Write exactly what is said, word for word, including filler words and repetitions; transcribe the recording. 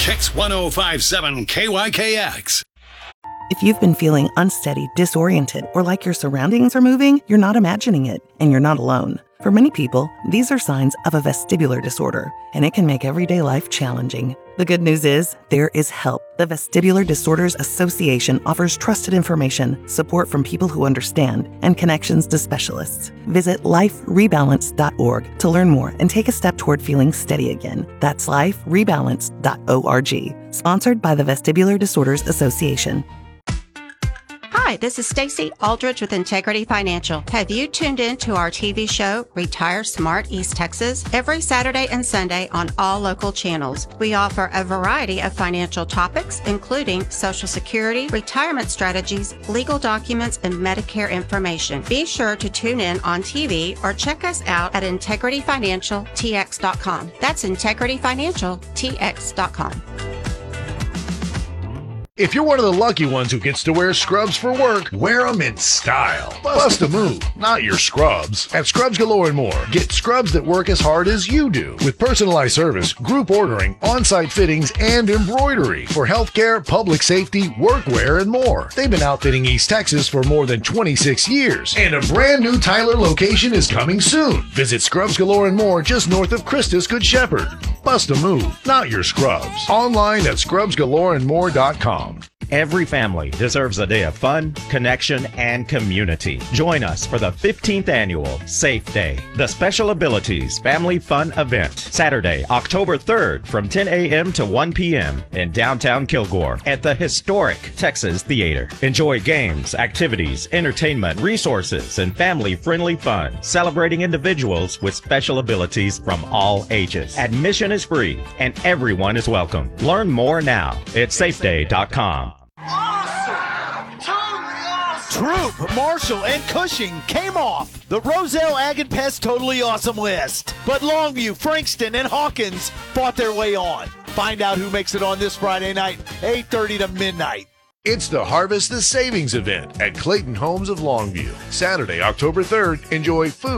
Kicks one oh five point seven K Y K X. If you've been feeling unsteady, disoriented, or like your surroundings are moving, you're not imagining it, and you're not alone. For many people, these are signs of a vestibular disorder, and it can make everyday life challenging. The good news is, there is help. The Vestibular Disorders Association offers trusted information, support from people who understand, and connections to specialists. Visit life rebalance dot org to learn more and take a step toward feeling steady again. That's life rebalance dot org. Sponsored by the Vestibular Disorders Association. Hi, this is Stacy Aldridge with Integrity Financial. Have you tuned in to our T V show, Retire Smart East Texas? Every Saturday and Sunday on all local channels. We offer a variety of financial topics, including Social Security, retirement strategies, legal documents, and Medicare information. Be sure to tune in on T V or check us out at integrity financial t x dot com. That's integrity financial t x dot com. If you're one of the lucky ones who gets to wear scrubs for work, wear them in style. Bust a move, not your scrubs. At Scrubs Galore and More, get scrubs that work as hard as you do. With personalized service, group ordering, on-site fittings, and embroidery for healthcare, public safety, workwear, and more. They've been outfitting East Texas for more than twenty-six years. And a brand new Tyler location is coming soon. Visit Scrubs Galore and More just north of Christus Good Shepherd. Bust a move, not your scrubs. Online at scrubs galore and more dot com. Every family deserves a day of fun, connection, and community. Join us for the fifteenth annual Safe Day, the Special Abilities Family Fun Event, Saturday, October third from ten a.m. to one p.m. in downtown Kilgore at the historic Texas Theater. Enjoy games, activities, entertainment, resources, and family-friendly fun, celebrating individuals with special abilities from all ages. Admission is free, and everyone is welcome. Learn more now at safe day dot com. Awesome! Totally awesome! Troop, Marshall, and Cushing came off the Roselle Ag and Pest Totally Awesome list. But Longview, Frankston, and Hawkins fought their way on. Find out who makes it on this Friday night, eight thirty to midnight. It's the Harvest the Savings event at Clayton Homes of Longview. Saturday, October third, enjoy food